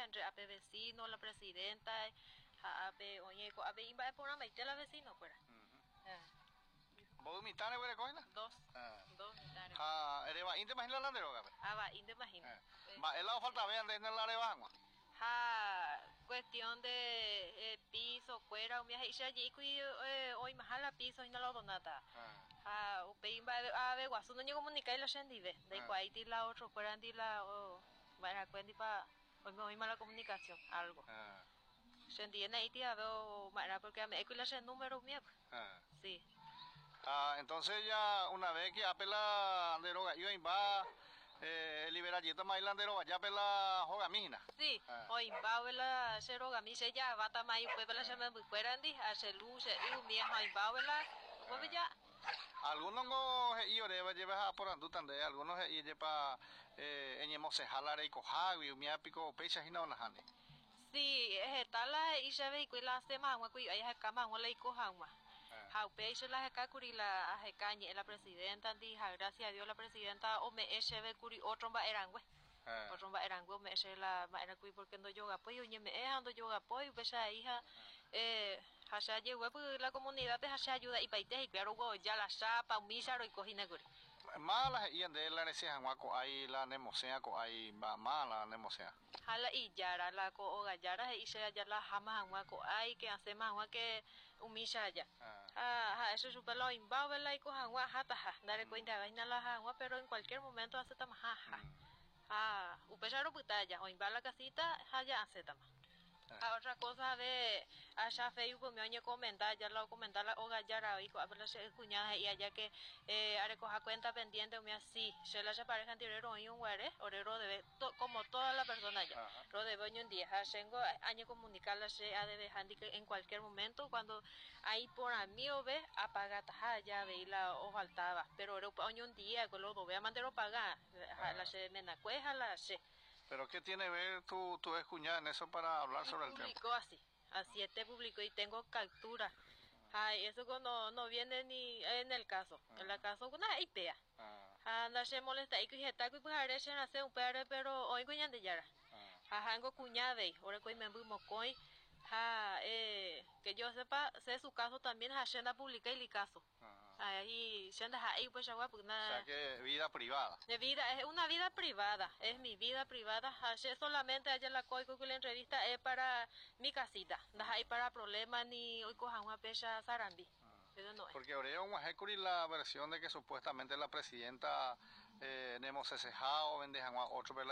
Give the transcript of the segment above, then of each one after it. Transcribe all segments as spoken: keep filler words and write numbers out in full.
entre A P vecino, la presidenta, a AP oñeco, A P imba por una maite la vecino fuera. ¿Vos mitad de coina? Dos. Dos mitad. Ah, ¿eres va inte imagina la droga? Ah, va, inte imagina. Va, el lado falta vean de en la rebangua. Ha cuestión de eh, piso, cuera, un viaje y allí kui hoy más la piso y no lo donata. Ha upimba a ver guasu no llegó comunicar la gente ve. De cuál ti la otro cuera ti la o va a cuenta pa hoy me hoy mala comunicación algo. Gente en ahí tía veo mara porque me estoy la número mío. Sí. Ah, entonces ya una vez que apela de droga yo va eh liberallito mailandero ya pela joga mina. Sí, hoy va vela se roga mi se ya va ta mai pues vela se me cuerandi a se luz y un día hoy va vela pues ya algunos go yo debe llevar por andu tande algunos y lleva eh eñemo se jalar y cojawi mi apico pecha hina ona hane. Sí, es tala y se ve que la semana que hay cama wala y cojawa. Ha pecho la jaca curi la ajecañe la presidenta dija gracias a Dios la presidenta o me eche ve curi otro va erangüe. Otro va erangüe me eche la va era cui porque no yoga apoyo y me es ando yoga apoyo pesa hija eh hasha llegó pues la comunidad te hasha ayuda y paite y claro go ya la chapa misa y cojina curi. Mala y ande la necesidad guaco ahí la nemosea co ahí va mala nemosea. Hala y yara la co o gallara y se ya la jamás guaco ahí que hace más agua que umisa ya. Ah, ah, eso super lo imbao la y co agua hata ha, daré cuenta vaina la agua pero en cualquier momento hace tama ha. Ah, upesaro putaya o imbala casita haya hace tama. A otra cosa de allá Facebook me oye comentar, ya lo comentar la hoga ya y con las cuñadas y allá que eh haré coja cuenta pendiente me así, se la pareja anterior y un guare, orero debe como toda la persona ya. Lo debe un día, tengo año comunicarla se ha de dejar en cualquier momento cuando ahí por a mí o ve apaga taja ya ve la o faltaba, pero orero un día con lo voy a mandar pagar, la se me nacueja la se. ¿Pero qué tiene que ver tu, tu excuñada en eso para hablar y sobre el tema? Publicó así, así este publicó y tengo captura. Ay, eso no, no viene ni en el caso. En el caso con una idea. Anda se molesta y que está que puede ser hacer un perro pero hoy coñan de yara. Ajá, tengo cuñada y ahora que me fuimos coi. Ha, eh, que yo sepa, sé su caso también, Hacienda publica y el caso. Ahí, Hacienda ahí pues agua pues nada. O sea que vida privada. De vida, es una vida privada, es mi vida privada. Hace solamente ayer la coico que la entrevista es para mi casita, no hay para problemas ni hoy cojan una pecha zarambi. Eso no es. Porque ahora un la versión de que supuestamente la presidenta eh, Nemo Cesejao vende a otro vela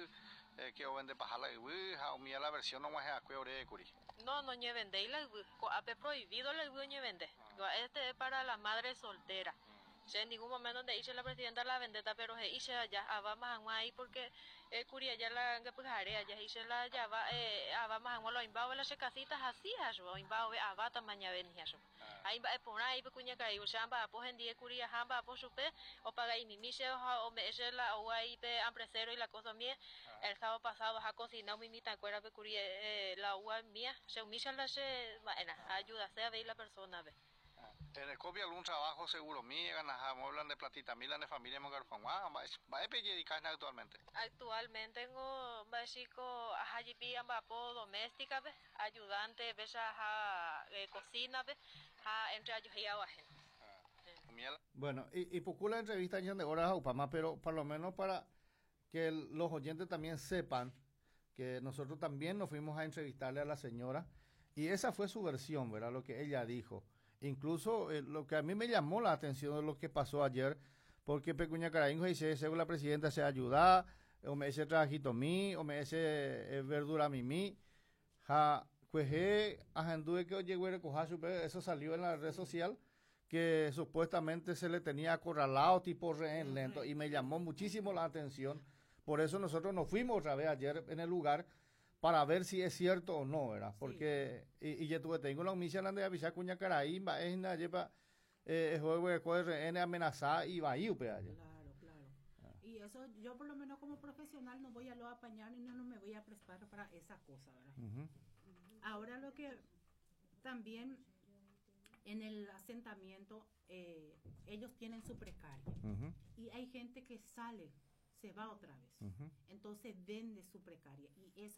eh, que vende pajala y ha umía la versión no más a cuore curi. No, no ñe vende y la ha prohibido la ñe vende. Este es para la madre soltera. En ningún momento donde hice la presidenta la vendetta pero se hice allá a vamos a ahí porque el curia ya la que pues haré allá hice la ya va eh a vamos a lo imbao las casitas así eso imbao a va tamaña venía eso ahí va por ahí pecuña caí usamba pues en día curia hamba por supe o paga y mi mise o me es la o ahí pe empresario y la cosa mía el sábado pasado ha cocinado mi mita cuera pe curia la uva mía se humilla la se bueno ayuda sea ver la persona ve. En el copia algún trabajo seguro mío, ganas hablan de platita, milan de familia Mongarfón, va a dedicarse actualmente. Actualmente tengo un chico allí ambapo doméstica, ayudante, a cocina, a entre ellos y a Bueno, y, y poco la entrevista en de horas Upama, pero por lo menos para que el, los oyentes también sepan que nosotros también nos fuimos a entrevistarle a la señora y esa fue su versión, ¿verdad? Lo que ella dijo. Incluso eh, lo que a mí me llamó la atención de lo que pasó ayer, porque Pecuña Caraíngo dice, según la presidenta, se ayuda, o me dice trabajito mí, o me dice eh, verdura mi mí, ja, cueje, ajandué que oye, güey, eso salió en la red social, que supuestamente se le tenía acorralado tipo rehén lento, y me llamó muchísimo la atención, por eso nosotros nos fuimos otra vez ayer en el lugar, para ver si es cierto o no, ¿verdad? Porque, sí. y, y yo tuve, tengo una omisión de avisar cuña caraíba, es una lleva, eh, juego de coger N amenazada y va a ir, Claro, claro. Ah. Y eso, yo por lo menos como profesional no voy a lo apañar y no, no me voy a prestar para esa cosa, ¿verdad? Uh-huh. Ahora lo que también en el asentamiento, eh, ellos tienen su precaria. Uh-huh. Y hay gente que sale, se va otra vez. Uh-huh. Entonces vende su precaria. Y eso